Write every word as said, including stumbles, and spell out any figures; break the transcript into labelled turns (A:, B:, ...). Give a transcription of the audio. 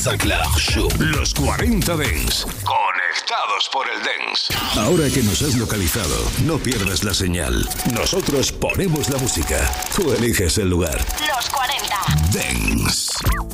A: Sinclair Show. Los cuarenta Dance. Conectados por el Dance. Ahora que nos has localizado, no pierdas la señal. Nosotros ponemos la música. Tú eliges el lugar.
B: Los cuarenta
A: Dance.